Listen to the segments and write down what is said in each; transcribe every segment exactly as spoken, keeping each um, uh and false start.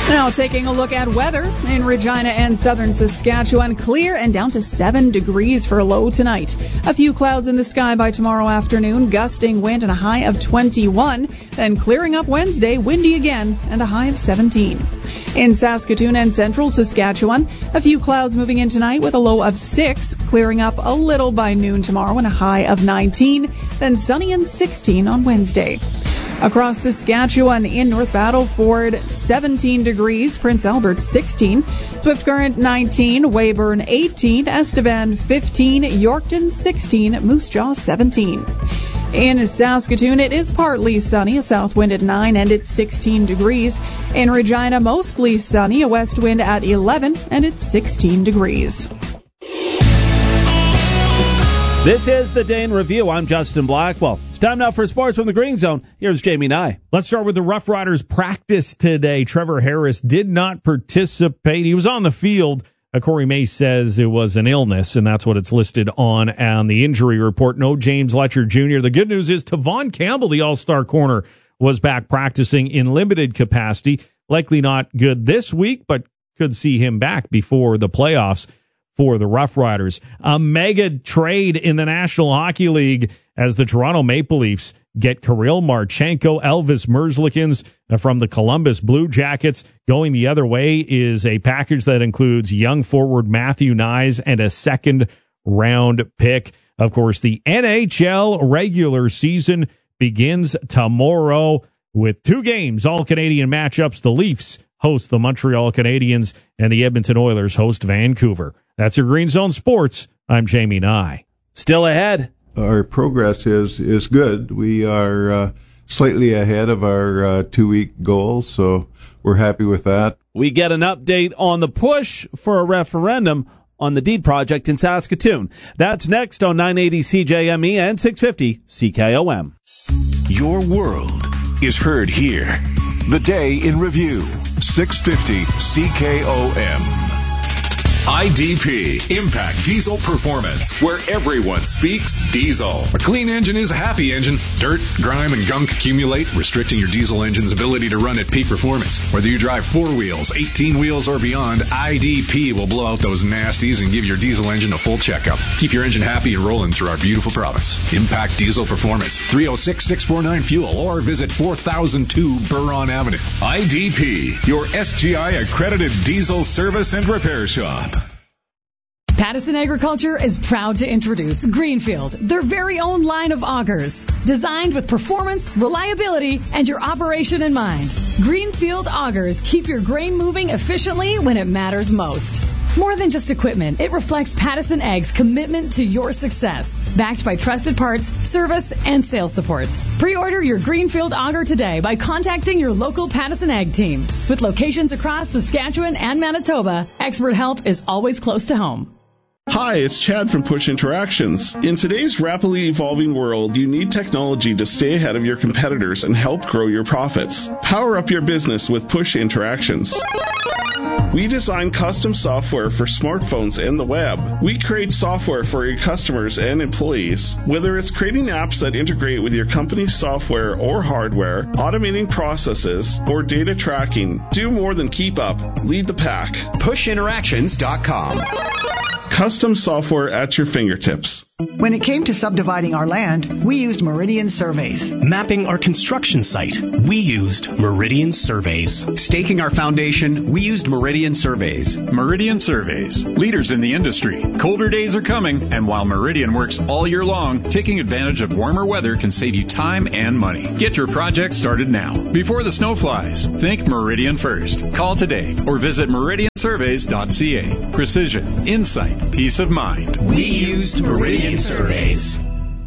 Now taking a look at weather in Regina and southern Saskatchewan. Clear and down to seven degrees for a low tonight. A few clouds in the sky by tomorrow afternoon. Gusting wind and a high of twenty-one. Then clearing up Wednesday, windy again and a high of seventeen. In Saskatoon and central Saskatchewan, a few clouds moving in tonight with a low of six. Clearing up a little by noon tomorrow and a high of nineteen. Then sunny and sixteen on Wednesday. Across Saskatchewan, in North Battleford, seventeen degrees, Prince Albert sixteen, Swift Current nineteen, Weyburn eighteen, Estevan fifteen, Yorkton sixteen, Moose Jaw seventeen. In Saskatoon, it is partly sunny, a south wind at nine, and it's sixteen degrees. In Regina, mostly sunny, a west wind at eleven, and it's sixteen degrees. This is the Day in Review. I'm Justin Blackwell. It's time now for sports from the Green Zone. Here's Jamie Nye. Let's start with the Rough Riders practice today. Trevor Harris did not participate. He was on the field. Uh, Corey Mace says it was an illness, and that's what it's listed on on the injury report. No James Letcher Junior The good news is Tavon Campbell, the all-star corner, was back practicing in limited capacity. Likely not good this week, but could see him back before the playoffs for the Rough Riders. A mega trade in the National Hockey League as the Toronto Maple Leafs get Kirill Marchenko, Elvis Merzlikins from the Columbus Blue Jackets. Going the other way is a package that includes young forward Matthew Nyes and a second-round pick. Of course, the N H L regular season begins tomorrow with two games, all-Canadian matchups. The Leafs host the Montreal Canadiens, and the Edmonton Oilers host Vancouver. That's your Green Zone Sports. I'm Jamie Nye. Still ahead. Our progress is, is good. We are uh, slightly ahead of our uh, two-week goal, so we're happy with that. We get an update on the push for a referendum on the Deed Project in Saskatoon. That's next on nine eighty C J M E and six fifty C K O M. Your world is heard here. The Day in Review, six fifty C K O M. I D P, Impact Diesel Performance, where everyone speaks diesel. A clean engine is a happy engine. Dirt, grime, and gunk accumulate, restricting your diesel engine's ability to run at peak performance. Whether you drive four wheels, eighteen wheels, or beyond, I D P will blow out those nasties and give your diesel engine a full checkup. Keep your engine happy and rolling through our beautiful province. Impact Diesel Performance, three oh six, six four nine, FUEL, or visit four thousand two Buron Avenue. I D P, your S G I accredited diesel service and repair shop. Pattison Agriculture is proud to introduce Greenfield, their very own line of augers, designed with performance, reliability, and your operation in mind. Greenfield augers keep your grain moving efficiently when it matters most. More than just equipment, it reflects Pattison Ag's commitment to your success, backed by trusted parts, service, and sales support. Pre-order your Greenfield auger today by contacting your local Pattison Ag team. With locations across Saskatchewan and Manitoba, expert help is always close to home. Hi, it's Chad from Push Interactions. In today's rapidly evolving world, you need technology to stay ahead of your competitors and help grow your profits. Power up your business with Push Interactions. We design custom software for smartphones and the web. We create software for your customers and employees. Whether it's creating apps that integrate with your company's software or hardware, automating processes, or data tracking, do more than keep up. Lead the pack. push interactions dot com. Custom software at your fingertips. When it came to subdividing our land, we used Meridian Surveys. Mapping our construction site, we used Meridian Surveys. Staking our foundation, we used Meridian Surveys. Meridian Surveys, leaders in the industry. Colder days are coming, and while Meridian works all year long, taking advantage of warmer weather can save you time and money. Get your project started now, before the snow flies. Think Meridian first. Call today or visit meridian surveys dot c a. Precision, insight, peace of mind. We used Meridian Surveys.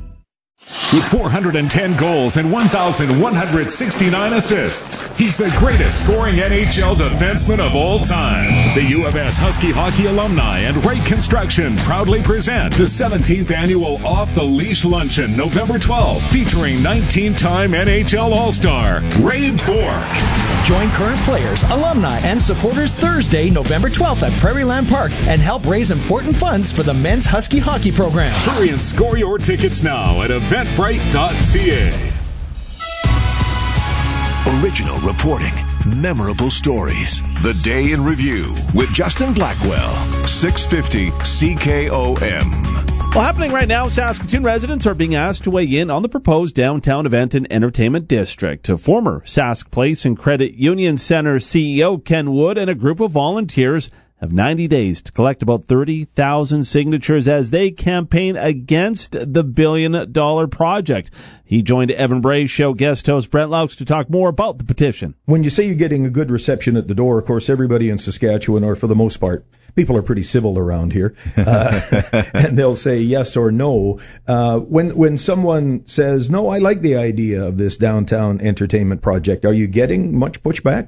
With four hundred ten goals and one thousand one hundred sixty-nine assists, he's the greatest scoring N H L defenseman of all time. The U of S Husky Hockey Alumni and Wright Construction proudly present the seventeenth annual Off the Leash Luncheon, November twelfth, featuring nineteen-time N H L All-Star Ray Bourque. Join current players, alumni, and supporters Thursday, November twelfth at Prairie Land Park and help raise important funds for the men's Husky hockey program. Hurry and score your tickets now at eventbrite dot c a. Original reporting, memorable stories. The Day in Review with Justin Blackwell, six fifty C K O M. Well, happening right now, Saskatoon residents are being asked to weigh in on the proposed downtown event and entertainment district. A former Sask Place and Credit Union Center C E O Ken Wood and a group of volunteers have ninety days to collect about thirty thousand signatures as they campaign against the billion-dollar project. He joined Evan Bray's show guest host Brent Laux to talk more about the petition. When you say you're getting a good reception at the door, of course, everybody in Saskatchewan, or for the most part, people are pretty civil around here, uh, and they'll say yes or no. Uh, when when someone says, no, I like the idea of this downtown entertainment project, are you getting much pushback?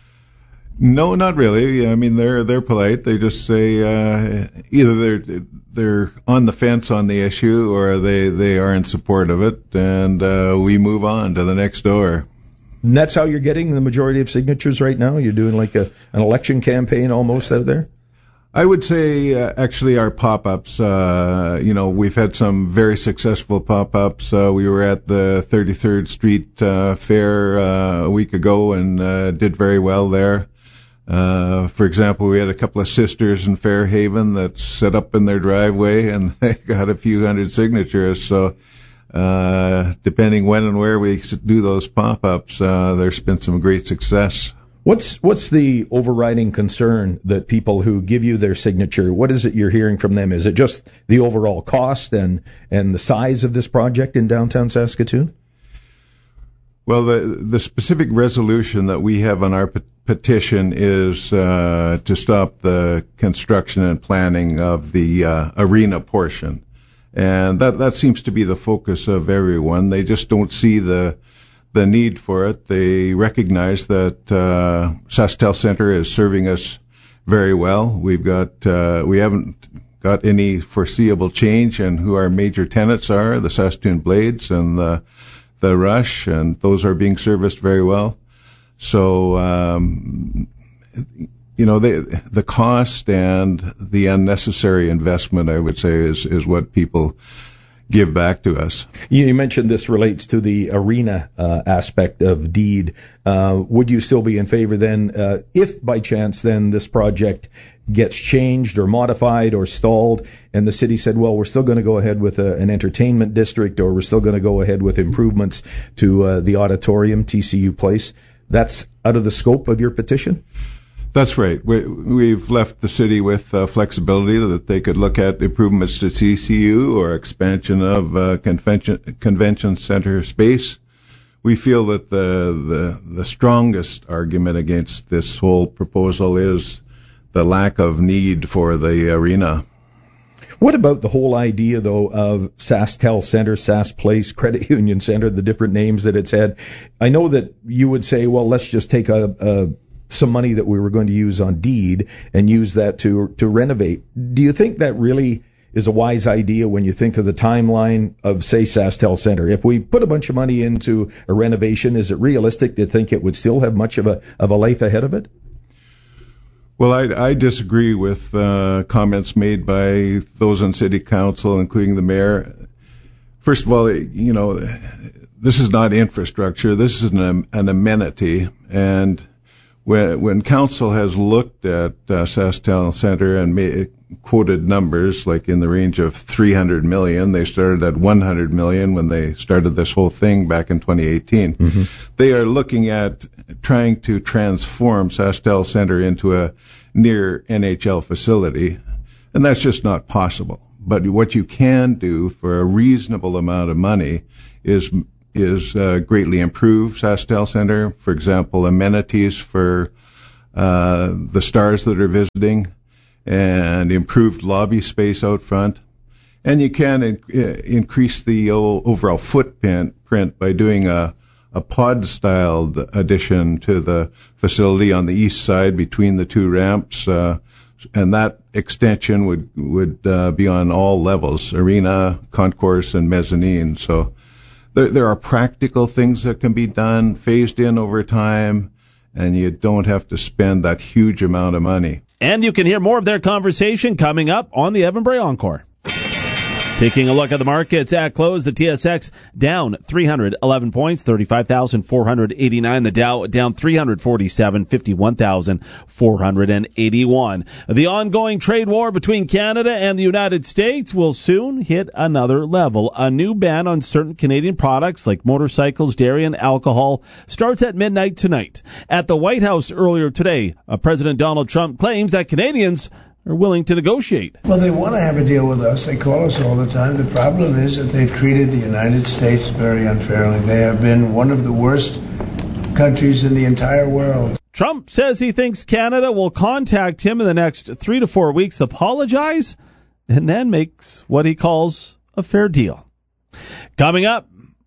No, not really. I mean, they're they're polite. They just say uh, either they're they're on the fence on the issue or they, they are in support of it, and uh, we move on to the next door. And that's how you're getting the majority of signatures right now? You're doing like a an election campaign almost out there? I would say uh, actually our pop-ups, uh, you know, we've had some very successful pop-ups. Uh, we were at the thirty-third Street uh, Fair uh, a week ago and uh, did very well there. Uh, for example, we had a couple of sisters in Fairhaven that set up in their driveway and they got a few hundred signatures. So, uh, depending when and where we do those pop-ups, uh, there's been some great success. What's what's the overriding concern that people who give you their signature, what is it you're hearing from them? Is it just the overall cost and, and the size of this project in downtown Saskatoon? Well, the the specific resolution that we have on our pe- petition is uh, to stop the construction and planning of the uh, arena portion. And that, that seems to be the focus of everyone. They just don't see the the need for it. They recognize that uh, SaskTel Centre is serving us very well. We've got uh, we haven't got any foreseeable change in who our major tenants are, the Saskatoon Blades and the the Rush, and those are being serviced very well. So, um, you know, they, the cost and the unnecessary investment, I would say, is, is what people give back to us. You mentioned this relates to the arena uh, aspect of deed. Uh, would you still be in favor then, uh, if by chance then this project gets changed or modified or stalled and the city said, well, we're still going to go ahead with a, an entertainment district or we're still going to go ahead with improvements to uh, the auditorium, T C U Place, that's out of the scope of your petition? That's right. We, we've left the city with uh, flexibility that they could look at improvements to T C U or expansion of uh, convention convention center space. We feel that the, the the strongest argument against this whole proposal is the lack of need for the arena. What about the whole idea, though, of SaskTel Centre, Sask Place, Credit Union Centre, the different names that it's had? I know that you would say, well, let's just take a, a some money that we were going to use on deed and use that to to renovate. Do you think that really is a wise idea when you think of the timeline of, say, SaskTel Centre? If we put a bunch of money into a renovation, is it realistic to think it would still have much of a of a life ahead of it? Well, I, I disagree with uh, comments made by those on city council, including the mayor. First of all, you know, this is not infrastructure. This is an, an amenity. And when, when council has looked at uh, SaskTel Centre and made, quoted numbers like in the range of three hundred million, they started at one hundred million when they started this whole thing back in twenty eighteen. Mm-hmm. They are looking at trying to transform SaskTel Centre into a near N H L facility, and that's just not possible. But what you can do for a reasonable amount of money is is uh, greatly improve SaskTel Centre. For example, amenities for uh, the stars that are visiting, and improved lobby space out front. And you can in- increase the overall footprint print by doing a, a pod-styled addition to the facility on the east side between the two ramps. Uh, and that extension would, would uh, be on all levels, arena, concourse, and mezzanine. So there, there are practical things that can be done, phased in over time, and you don't have to spend that huge amount of money. And you can hear more of their conversation coming up on the Evan Bray Encore. Taking a look at the markets at close, the T S X down three hundred eleven points, thirty-five thousand four hundred eighty-nine. The Dow down three hundred forty-seven, fifty-one thousand four hundred eighty-one. The ongoing trade war between Canada and the United States will soon hit another level. A new ban on certain Canadian products like motorcycles, dairy, and alcohol starts at midnight tonight. At the White House earlier today, uh, President Donald Trump claims that Canadians are willing to negotiate. Well, they want to have a deal with us. They call us all the time. The problem is that they've treated the United States very unfairly. They have been one of the worst countries in the entire world. Trump says he thinks Canada will contact him in the next three to four weeks, apologize, and then makes what he calls a fair deal. Coming up.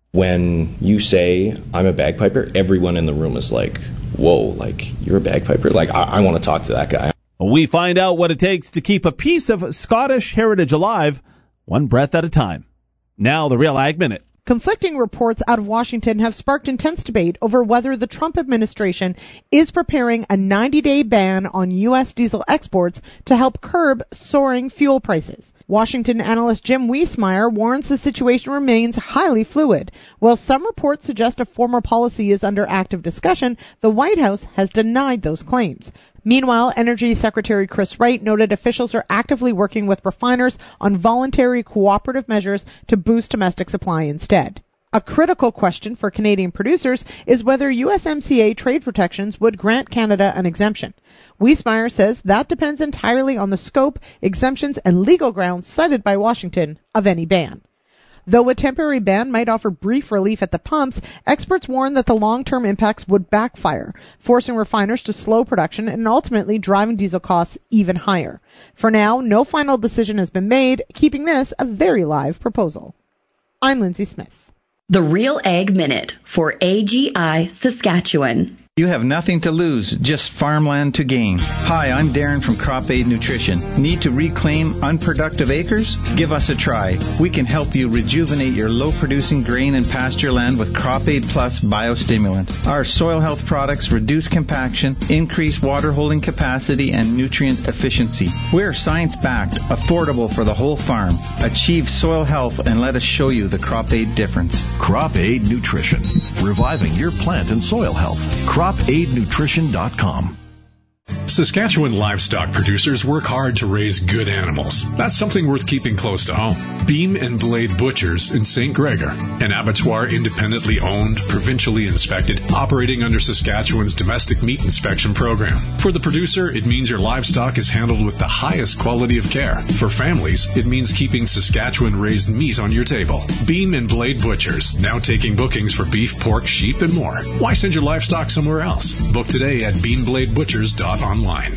When you say, I'm a bagpiper, everyone in the room is like, whoa, like, you're a bagpiper? Like, I, I want to talk to that guy. We find out what it takes to keep a piece of Scottish heritage alive, one breath at a time. Now, the Real Ag Minute. Conflicting reports out of Washington have sparked intense debate over whether the Trump administration is preparing a ninety-day ban on U S diesel exports to help curb soaring fuel prices. Washington analyst Jim Wiesmeyer warns the situation remains highly fluid. While some reports suggest a former policy is under active discussion, the White House has denied those claims. Meanwhile, Energy Secretary Chris Wright noted officials are actively working with refiners on voluntary cooperative measures to boost domestic supply instead. A critical question for Canadian producers is whether U S M C A trade protections would grant Canada an exemption. Wiesmeyer says that depends entirely on the scope, exemptions, and legal grounds cited by Washington of any ban. Though a temporary ban might offer brief relief at the pumps, experts warn that the long-term impacts would backfire, forcing refiners to slow production and ultimately driving diesel costs even higher. For now, no final decision has been made, keeping this a very live proposal. I'm Lindsay Smith. The Real Ag Minute for A G I Saskatchewan. You have nothing to lose, just farmland to gain. Hi, I'm Darren from Crop Aid Nutrition. Need to reclaim unproductive acres? Give us a try. We can help you rejuvenate your low-producing grain and pasture land with Crop Aid Plus biostimulant. Our soil health products reduce compaction, increase water holding capacity, and nutrient efficiency. We're science-backed, affordable for the whole farm. Achieve soil health and let us show you the Crop Aid difference. Crop Aid Nutrition, reviving your plant and soil health. crop aid nutrition dot com. Saskatchewan livestock producers work hard to raise good animals. That's something worth keeping close to home. Beam and Blade Butchers in Saint Gregor, an abattoir independently owned, provincially inspected, operating under Saskatchewan's domestic meat inspection program. For the producer, it means your livestock is handled with the highest quality of care. For families, it means keeping Saskatchewan-raised meat on your table. Beam and Blade Butchers, now taking bookings for beef, pork, sheep, and more. Why send your livestock somewhere else? Book today at beam blade butchers dot com. Online.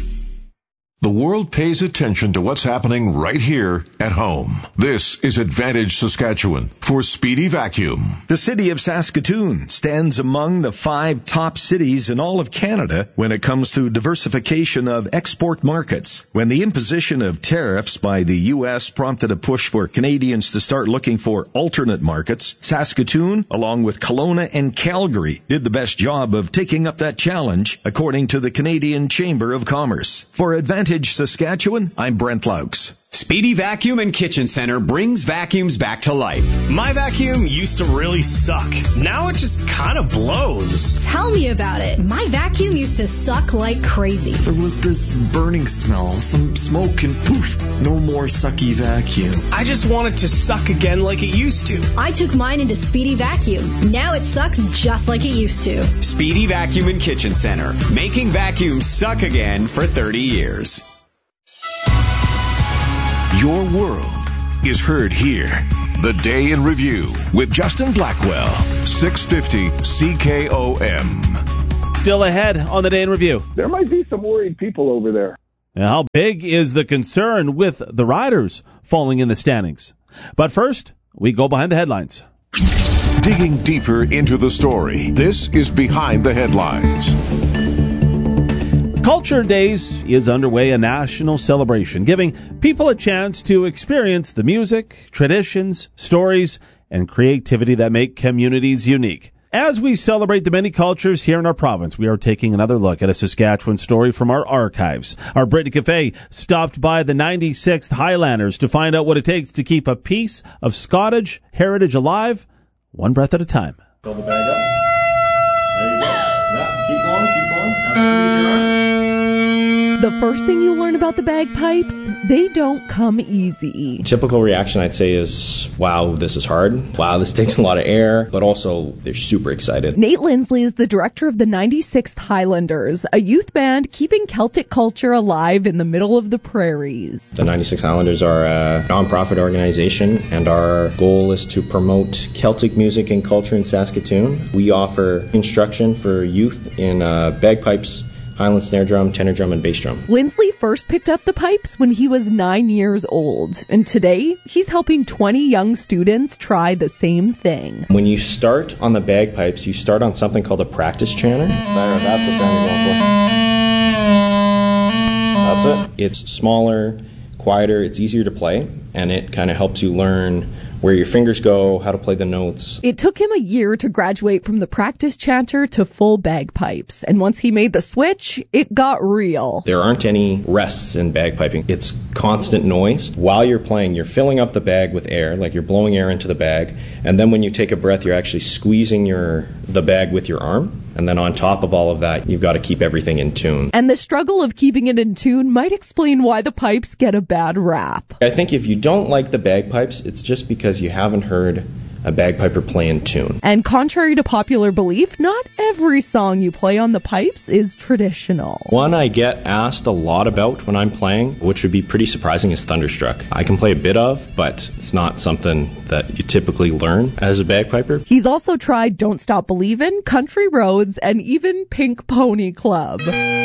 The world pays attention to what's happening right here at home. This is Advantage Saskatchewan for Speedy Vacuum. The city of Saskatoon stands among the five top cities in all of Canada when it comes to diversification of export markets. When the imposition of tariffs by the U S prompted a push for Canadians to start looking for alternate markets, Saskatoon, along with Kelowna and Calgary, did the best job of taking up that challenge, according to the Canadian Chamber of Commerce. For Advantage Saskatchewan, I'm Brent Laux. Speedy Vacuum and Kitchen Center brings vacuums back to life. My vacuum used to really suck. Now it just kind of blows. Tell me about it. My vacuum used to suck like crazy. There was this burning smell, some smoke, and poof, no more sucky vacuum. I just want it to suck again like it used to. I took mine into Speedy Vacuum. Now it sucks just like it used to. Speedy Vacuum and Kitchen Center, making vacuums suck again for thirty years. Your world is heard here. The Day in Review with Justin Blackwell, six fifty C K O M. Still ahead on the Day in Review. There might be some worried people over there. Now, how big is the concern with the Riders falling in the standings? But first, we go behind the headlines. Digging deeper into the story, this is Behind the Headlines. Culture Days is underway, a national celebration, giving people a chance to experience the music, traditions, stories, and creativity that make communities unique. As we celebrate the many cultures here in our province, we are taking another look at a Saskatchewan story from our archives. Our Brittany Cafe stopped by the ninety-sixth Highlanders to find out what it takes to keep a piece of Scottish heritage alive, one breath at a time. Fill the bag up. There you go. Yeah, keep going, keep going. Now squeeze your arm. The first thing you learn about the bagpipes, they don't come easy. Typical reaction, I'd say, is, wow, this is hard. Wow, this takes a lot of air. But also, they're super excited. Nate Lindsley is the director of the ninety-sixth Highlanders, a youth band keeping Celtic culture alive in the middle of the prairies. The ninety-six Highlanders are a non-profit organization, and our goal is to promote Celtic music and culture in Saskatoon. We offer instruction for youth in uh, bagpipes, Highland snare drum, tenor drum, and bass drum. Lindsley first picked up the pipes when he was nine years old, and today he's helping twenty young students try the same thing. When you start on the bagpipes, you start on something called a practice chanter. There, that's the sound you're going for. That's it. It's smaller, quieter, it's easier to play, and it kind of helps you learn where your fingers go, how to play the notes. It took him a year to graduate from the practice chanter to full bagpipes, and once he made the switch, it got real. There aren't any rests in bagpiping. It's constant noise. While you're playing, you're filling up the bag with air, like you're blowing air into the bag, and then when you take a breath, you're actually squeezing your the bag with your arm, and then on top of all of that, you've got to keep everything in tune. And the struggle of keeping it in tune might explain why the pipes get a bad rap. I think if you don't like the bagpipes, it's just because you haven't heard a bagpiper play in tune. And contrary to popular belief, not every song you play on the pipes is traditional. One I get asked a lot about when I'm playing, which would be pretty surprising, is Thunderstruck. I can play a bit of, but it's not something that you typically learn as a bagpiper. He's also tried Don't Stop Believin', Country Roads, and even Pink Pony Club.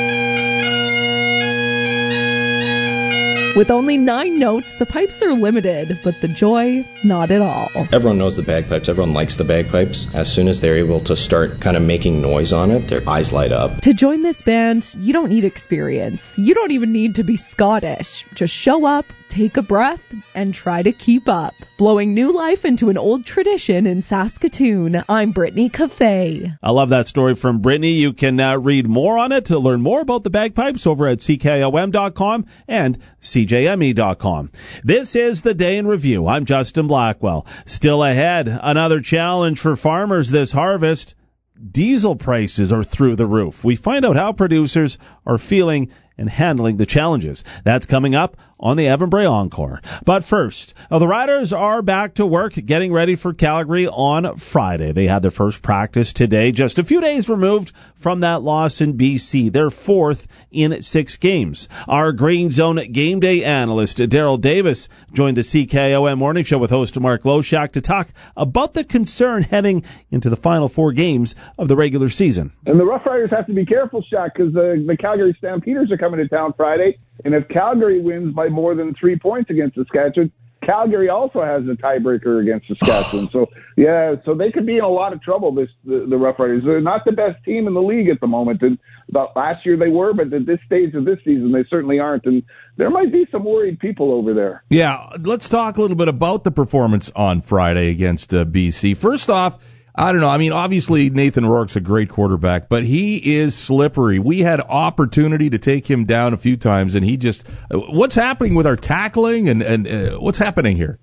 With only nine notes, the pipes are limited, but the joy, not at all. Everyone knows the bagpipes. Everyone likes the bagpipes. As soon as they're able to start kind of making noise on it, their eyes light up. To join this band, you don't need experience. You don't even need to be Scottish. Just show up, take a breath, and try to keep up. Blowing new life into an old tradition in Saskatoon, I'm Brittany Cafe. I love that story from Brittany. You can uh, read more on it to learn more about the bagpipes over at C K O M dot com and C J M E dot com. This is the Day in Review. I'm Justin Blackwell. Still ahead, another challenge for farmers this harvest. Diesel prices are through the roof. We find out how producers are feeling and handling the challenges. That's coming up on the Evan Bray Encore. But first, uh, the Riders are back to work getting ready for Calgary on Friday. They had their first practice today, just a few days removed from that loss in B C, their fourth in six games. Our Green Zone game day analyst, Daryl Davis, joined the C K O M Morning Show with host Mark Loshak to talk about the concern heading into the final four games of the regular season. And the Rough Riders have to be careful, Shaq, because the, the Calgary Stampeders are coming to town Friday, and if Calgary wins by more than three points against Saskatchewan, Calgary also has a tiebreaker against Saskatchewan. So, yeah, so they could be in a lot of trouble, this the, the Rough Riders. They're not the best team in the league at the moment. And about last year they were, but at this stage of this season they certainly aren't. And there might be some worried people over there. Yeah, let's talk a little bit about the performance on Friday against uh, B C. First off, I don't know. I mean, obviously Nathan Rourke's a great quarterback, but he is slippery. We had opportunity to take him down a few times, and he just – what's happening with our tackling, and, and uh, what's happening here?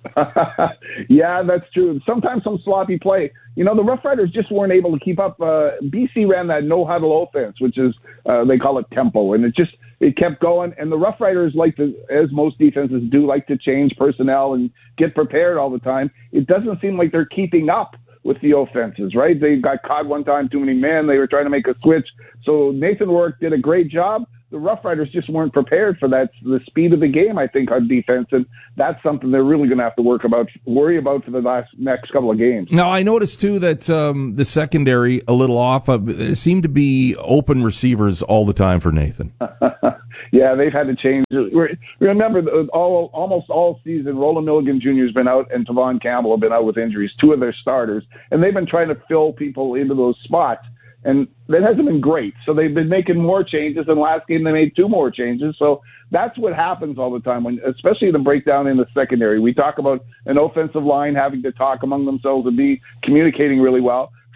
Yeah, that's true. Sometimes some sloppy play. You know, the Rough Riders just weren't able to keep up. Uh, B C ran that no-huddle offense, which is uh, they call it tempo, and it just it kept going. And the Rough Riders, like to, as most defenses do, like to change personnel and get prepared all the time. It doesn't seem like they're keeping up with the offenses, right? They got caught one time, too many men. They were trying to make a switch. So Nathan Rourke did a great job. The Rough Riders just weren't prepared for that, the speed of the game, I think, on defense, and that's something they're really going to have to work about, worry about for the last next couple of games. Now, I noticed, too, that um, the secondary, a little off, uh, there seemed to be open receivers all the time for Nathan. Yeah, they've had to change. Remember, all, almost all season, Roland Milligan Junior has been out and Tavon Campbell have been out with injuries, two of their starters, and they've been trying to fill people into those spots. And that hasn't been great. So they've been making more changes. And last game they made two more changes. So that's what happens all the time, when, especially the breakdown in the secondary. We talk about an offensive line having to talk among themselves and be communicating really well.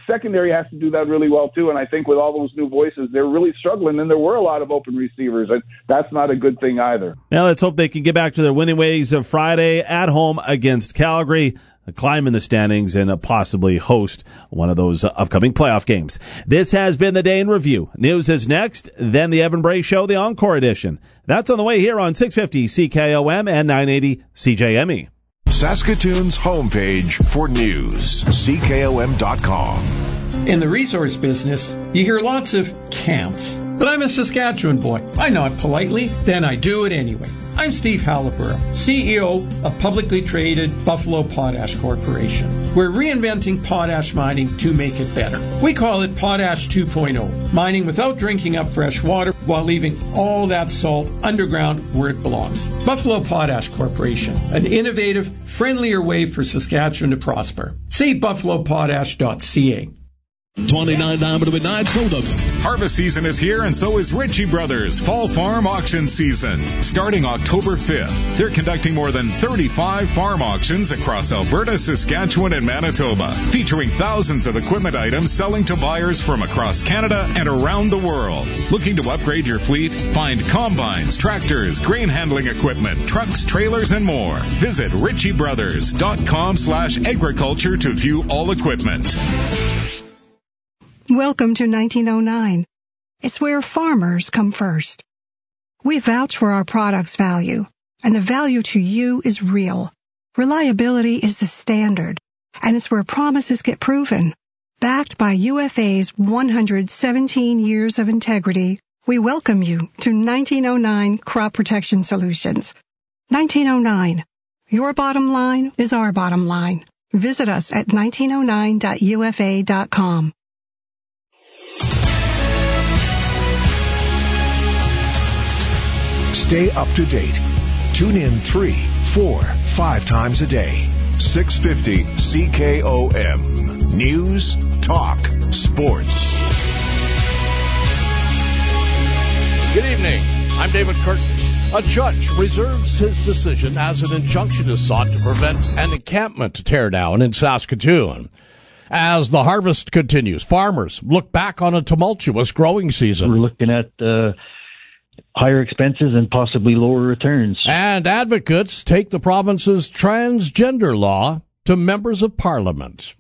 secondary has to do that really well too. And I think with all those new voices, they're really struggling. And there were a lot of open receivers, and that's not a good thing either. Now let's hope they can get back to their winning ways of Friday at home against Calgary, climb in the standings, and possibly host one of those upcoming playoff games. This has been the Day in Review. News is next, then the Evan Bray Show, the Encore Edition. That's on the way here on six fifty C K O M and nine eighty C J M E. Saskatoon's homepage for news, C K O M dot com. In the resource business, you hear lots of can'ts. But I'm a Saskatchewan boy. I nod politely, then I do it anyway. I'm Steve Halliburton, C E O of publicly traded Buffalo Potash Corporation. We're reinventing potash mining to make it better. We call it Potash two point oh, mining without drinking up fresh water while leaving all that salt underground where it belongs. Buffalo Potash Corporation, an innovative, friendlier way for Saskatchewan to prosper. See buffalo potash dot c a. twenty-nine diameter midnight soda. Harvest season is here, and so is Ritchie Brothers Fall Farm Auction Season. Starting October fifth, they're conducting more than thirty-five farm auctions across Alberta, Saskatchewan, and Manitoba, featuring thousands of equipment items selling to buyers from across Canada and around the world. Looking to upgrade your fleet? Find combines, tractors, grain handling equipment, trucks, trailers, and more. Visit ritchie brothers dot com slash agriculture to view all equipment. Welcome to nineteen oh nine. It's where farmers come first. We vouch for our product's value, and the value to you is real. Reliability is the standard, and it's where promises get proven. Backed by U F A's one hundred seventeen years of integrity, we welcome you to nineteen oh nine Crop Protection Solutions. nineteen oh nine. Your bottom line is our bottom line. Visit us at nineteen oh nine dot U F A dot com. Stay up to date. Tune in three, four, five times a day. six fifty C K O M. News, talk, sports. Good evening. I'm David Curtin. A judge reserves his decision as an injunction is sought to prevent an encampment teardown in Saskatoon. As the harvest continues, farmers look back on a tumultuous growing season. We're looking at uh, higher expenses and possibly lower returns. And advocates take the province's transgender law to members of parliament.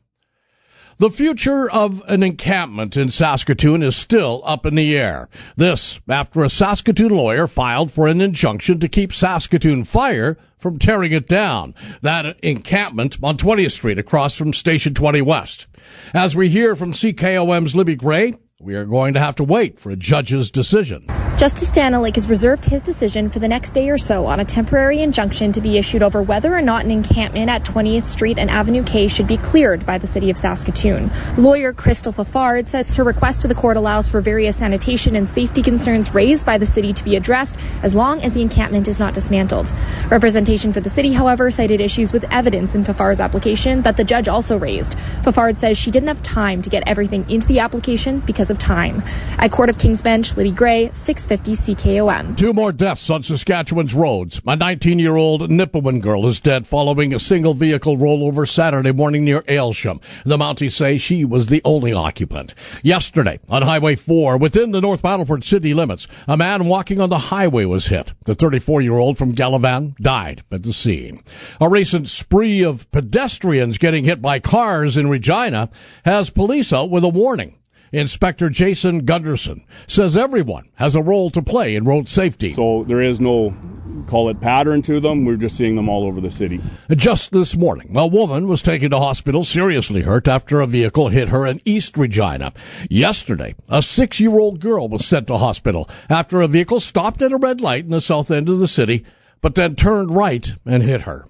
The future of an encampment in Saskatoon is still up in the air. This after a Saskatoon lawyer filed for an injunction to keep Saskatoon Fire from tearing it down. That encampment on twentieth Street across from Station twenty West. As we hear from C K O M's Libby Gray, we are going to have to wait for a judge's decision. Justice Danilek has reserved his decision for the next day or so on a temporary injunction to be issued over whether or not an encampment at twentieth Street and Avenue K should be cleared by the city of Saskatoon. Lawyer Crystal Fafard says her request to the court allows for various sanitation and safety concerns raised by the city to be addressed as long as the encampment is not dismantled. Representation for the city, however, cited issues with evidence in Fafard's application that the judge also raised. Fafard says she didn't have time to get everything into the application because of time. At Court of King's Bench, Libby Gray, six fifty C K O M. Two more deaths on Saskatchewan's roads. A nineteen-year-old Nipawin girl is dead following a single vehicle rollover Saturday morning near Aylsham. The Mounties say she was the only occupant. Yesterday, on Highway four, within the North Battleford city limits, a man walking on the highway was hit. The thirty-four-year-old from Galavan died at the scene. A recent spree of pedestrians getting hit by cars in Regina has police out with a warning. Inspector Jason Gunderson says everyone has a role to play in road safety. So there is no, call it pattern to them. We're just seeing them all over the city. Just this morning, a woman was taken to hospital seriously hurt after a vehicle hit her in East Regina. Yesterday, a six-year-old girl was sent to hospital after a vehicle stopped at a red light in the south end of the city, but then turned right and hit her.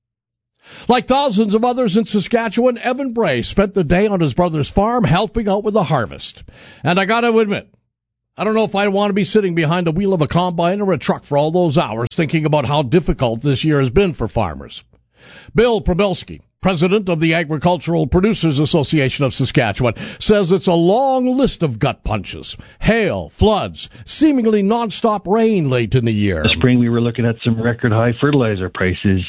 Like thousands of others in Saskatchewan, Evan Bray spent the day on his brother's farm helping out with the harvest. And I got to admit, I don't know if I want to be sitting behind the wheel of a combine or a truck for all those hours thinking about how difficult this year has been for farmers. Bill Probelski, president of the Agricultural Producers Association of Saskatchewan, says it's a long list of gut punches. Hail, floods, seemingly nonstop rain late in the year. This spring we were looking at some record high fertilizer prices.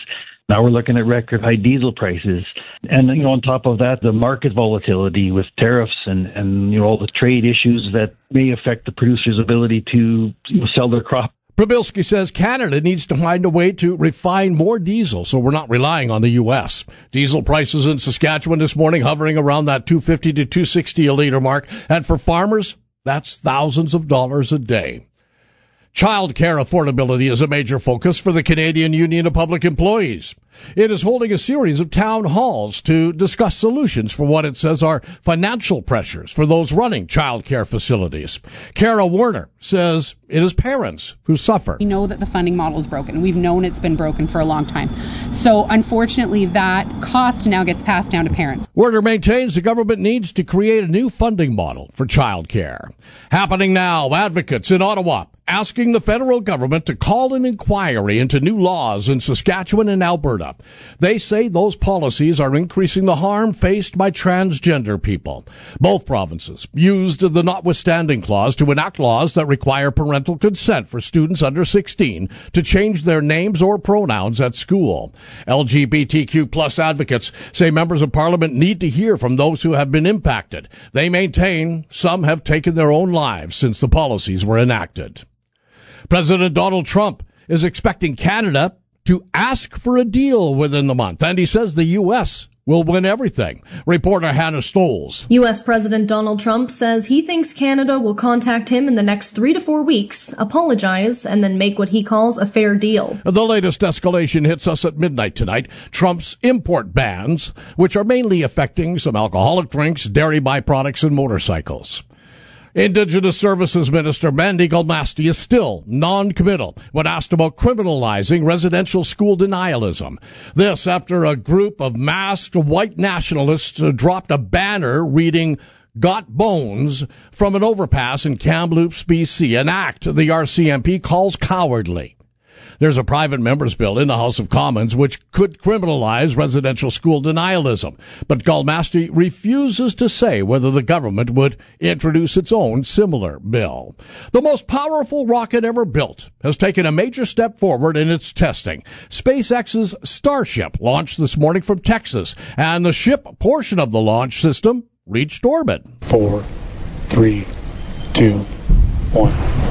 Now we're looking at record high diesel prices. And, you know, on top of that, the market volatility with tariffs and, and you know, all the trade issues that may affect the producer's ability to, you know, sell their crop. Prabilski says Canada needs to find a way to refine more diesel so we're not relying on the U S. Diesel prices in Saskatchewan this morning hovering around that two fifty to two sixty a liter mark. And for farmers, that's thousands of dollars a day. Child care affordability is a major focus for the Canadian Union of Public Employees. It is holding a series of town halls to discuss solutions for what it says are financial pressures for those running child care facilities. Kara Warner says it is parents who suffer. We know that the funding model is broken. We've known it's been broken for a long time. So unfortunately, that cost now gets passed down to parents. Warner maintains the government needs to create a new funding model for child care. Happening now, advocates in Ottawa asking the federal government to call an inquiry into new laws in Saskatchewan and Alberta. They say those policies are increasing the harm faced by transgender people. Both provinces used the notwithstanding clause to enact laws that require parental consent for students under sixteen to change their names or pronouns at school. L G B T Q plus advocates say members of parliament need to hear from those who have been impacted. They maintain some have taken their own lives since the policies were enacted. President Donald Trump is expecting Canada to ask for a deal within the month, and he says the U S will win everything. Reporter Hannah Stoles. U S. President Donald Trump says he thinks Canada will contact him in the next three to four weeks, apologize, and then make what he calls a fair deal. The latest escalation hits us at midnight tonight. Trump's import bans, which are mainly affecting some alcoholic drinks, dairy byproducts, and motorcycles. Indigenous Services Minister Mandy Galmasti is still non-committal when asked about criminalizing residential school denialism. This after a group of masked white nationalists dropped a banner reading "Got Bones" from an overpass in Kamloops, B C, an act the R C M P calls cowardly. There's a private member's bill in the House of Commons which could criminalize residential school denialism, but Galmasti refuses to say whether the government would introduce its own similar bill. The most powerful rocket ever built has taken a major step forward in its testing. SpaceX's Starship launched this morning from Texas, and the ship portion of the launch system reached orbit. Four, three, two, one.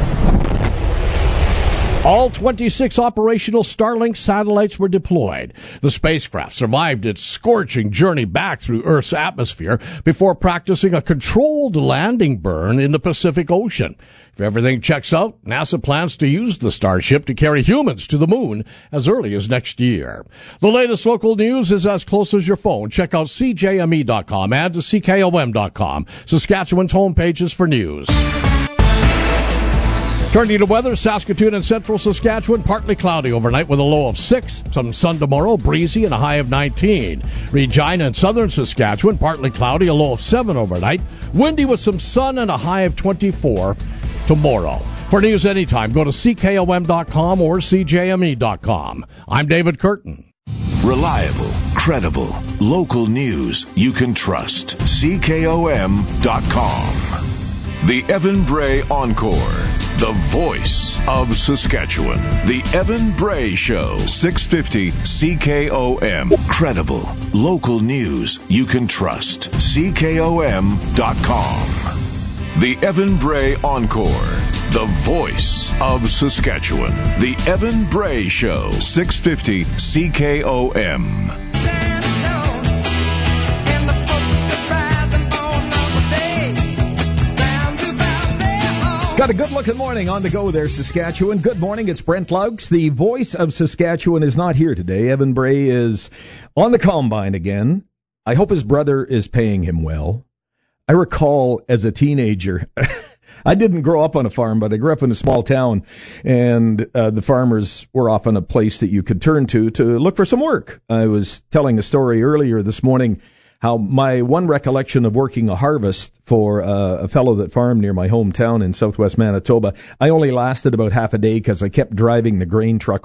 All twenty-six operational Starlink satellites were deployed. The spacecraft survived its scorching journey back through Earth's atmosphere before practicing a controlled landing burn in the Pacific Ocean. If everything checks out, NASA plans to use the Starship to carry humans to the moon as early as next year. The latest local news is as close as your phone. Check out C J M E dot com and C K O M dot com, Saskatchewan's home pages for news. Turning to weather, Saskatoon and central Saskatchewan, partly cloudy overnight with a low of six. Some sun tomorrow, breezy and a high of nineteen. Regina and southern Saskatchewan, partly cloudy, a low of seven overnight. Windy with some sun and a high of twenty-four tomorrow. For news anytime, go to C K O M dot com or C J M E dot com. I'm David Curtin. Reliable, credible, local news you can trust. C K O M dot com. The Evan Bray Encore, the voice of Saskatchewan. The Evan Bray Show, six fifty C K O M. Credible, local news you can trust. C K O M dot com. The Evan Bray Encore, the voice of Saskatchewan. The Evan Bray Show, six fifty C K O M. Got a good-looking morning on the go there, Saskatchewan. Good morning, it's Brent Laux. The voice of Saskatchewan is not here today. Evan Bray is on the combine again. I hope his brother is paying him well. I recall as a teenager, I didn't grow up on a farm, but I grew up in a small town, and uh, the farmers were often a place that you could turn to to look for some work. I was telling a story earlier this morning how my one recollection of working a harvest for uh, a fellow that farmed near my hometown in southwest Manitoba, I only lasted about half a day because I kept driving the grain truck